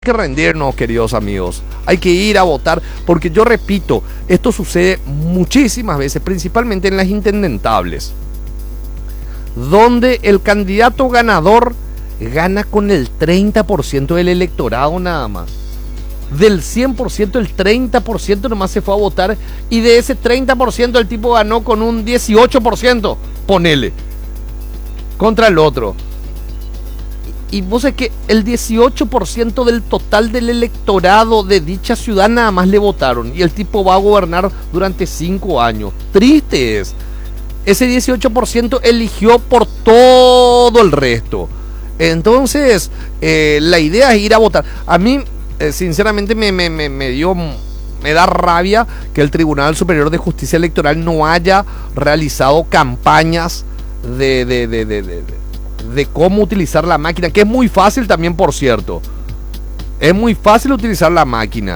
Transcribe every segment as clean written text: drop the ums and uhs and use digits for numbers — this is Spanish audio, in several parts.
Que rendirnos, queridos amigos, hay que ir a votar, porque yo repito, esto sucede muchísimas veces, principalmente en las intendentables, donde el candidato ganador gana con el 30% del electorado nada más. Del 100%, el 30% nomás se fue a votar, y de ese 30% el tipo ganó con un 18%, ponele, contra el otro. Y vos sabés que el 18% del total del electorado de dicha ciudad nada más le votaron. Y el tipo va a gobernar durante 5 años. Triste es. Ese 18% eligió por todo el resto. Entonces, la idea es ir a votar. A mí, sinceramente, me da rabia que el Tribunal Superior de Justicia Electoral no haya realizado campañas de cómo utilizar la máquina, que es muy fácil también, por cierto. Es muy fácil utilizar la máquina,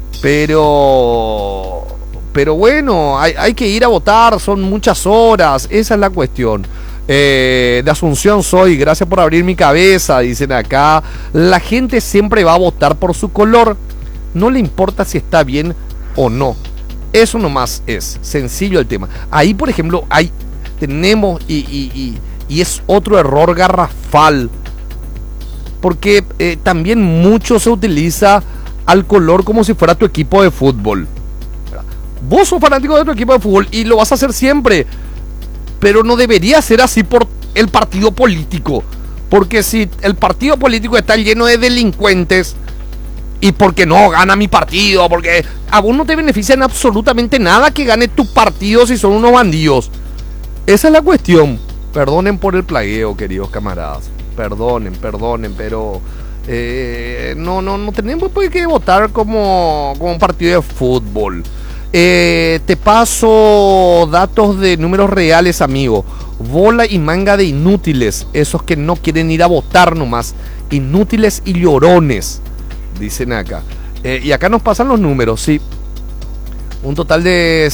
pero bueno, hay que ir a votar, son muchas horas, esa es la cuestión. De Asunción soy, gracias por abrir mi cabeza, dicen acá. La gente siempre va a votar por su color, no le importa si está bien o no. Eso nomás es sencillo el tema. Ahí, por ejemplo, tenemos y es otro error garrafal, porque también mucho se utiliza al color como si fuera tu equipo de fútbol. Vos sos fanático de tu equipo de fútbol y lo vas a hacer siempre, pero no debería ser así por el partido político, porque si el partido político está lleno de delincuentes y porque no gana mi partido, porque a vos no te beneficia en absolutamente nada que gane tu partido si son unos bandidos. Esa es la cuestión. Perdonen por el plagueo, queridos camaradas. Perdonen, pero no tenemos pues que votar como un partido de fútbol. Te paso datos de números reales, amigo. Bola y manga de inútiles, esos que no quieren ir a votar nomás. Inútiles y llorones, dicen acá. Y acá nos pasan los números, sí. Un total de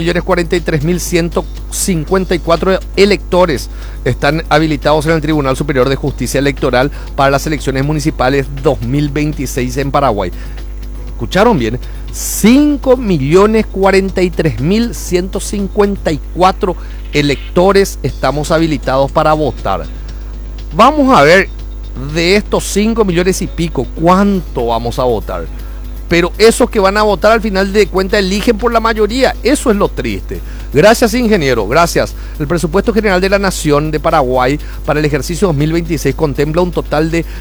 5.043.154 electores están habilitados en el Tribunal Superior de Justicia Electoral para las elecciones municipales 2026 en Paraguay. ¿Escucharon bien? 5.043.154 electores estamos habilitados para votar. Vamos a ver de estos 5 millones y pico, ¿cuánto vamos a votar? Pero esos que van a votar al final de cuentas eligen por la mayoría. Eso es lo triste. Gracias, ingeniero, gracias. El presupuesto general de la Nación de Paraguay para el ejercicio 2026 contempla un total de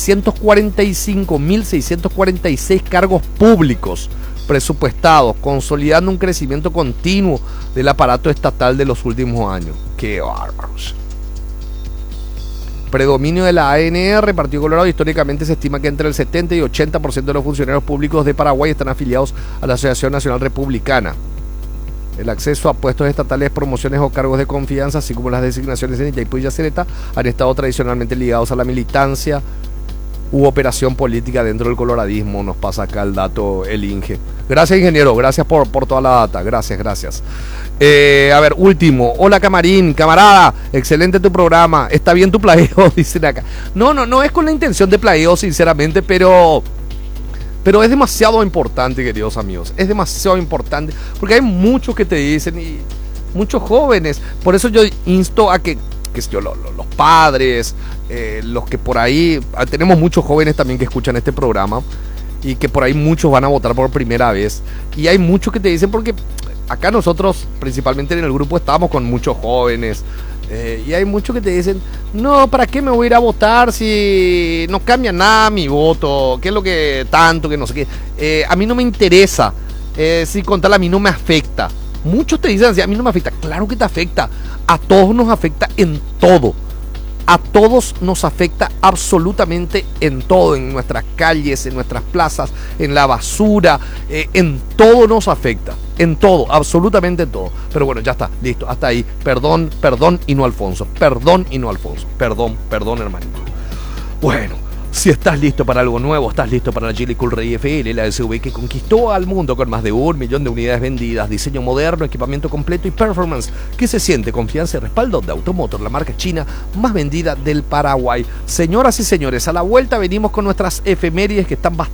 345.646 cargos públicos presupuestados, consolidando un crecimiento continuo del aparato estatal de los últimos años. ¡Qué bárbaros! Predominio de la ANR, Partido Colorado. Históricamente se estima que entre el 70 y 80% de los funcionarios públicos de Paraguay están afiliados a la Asociación Nacional Republicana. El acceso a puestos estatales, promociones o cargos de confianza, así como las designaciones en Itaipú y Yacyretá, han estado tradicionalmente ligados a la militancia u operación política dentro del coloradismo. Nos pasa acá el dato el Inge. Gracias, ingeniero, gracias por toda la data, gracias. A ver, último. Hola, Camarín, camarada, excelente tu programa, está bien tu plagueo, dicen acá. No es con la intención de plagueo, sinceramente, pero es demasiado importante, queridos amigos, es demasiado importante, porque hay muchos que te dicen, y muchos jóvenes, por eso yo insto a que los padres, los que por ahí, tenemos muchos jóvenes también que escuchan este programa, y que por ahí muchos van a votar por primera vez, y hay muchos que te dicen, porque acá nosotros, principalmente en el grupo, estamos con muchos jóvenes, y hay muchos que te dicen, no, ¿para qué me voy a ir a votar si no cambia nada mi voto? ¿Qué es lo que tanto, que no sé qué? A mí no me interesa, si con tal a mí no me afecta. Muchos te dicen así, a mí no me afecta. Claro que te afecta, a todos nos afecta en todo. A todos nos afecta absolutamente en todo, en nuestras calles, en nuestras plazas, en la basura, en todo nos afecta, en todo, absolutamente en todo. Pero bueno, ya está, listo, hasta ahí. Perdón y no Alfonso, perdón, hermanito. Bueno, Si estás listo para algo nuevo, estás listo para la Geely Cool Ray FL, la SUV que conquistó al mundo con más de 1 millón de unidades vendidas, diseño moderno, equipamiento completo y performance que se siente, confianza y respaldo de Automotor, la marca china más vendida del Paraguay. Señoras y señores, a la vuelta venimos con nuestras efemérides que están bastante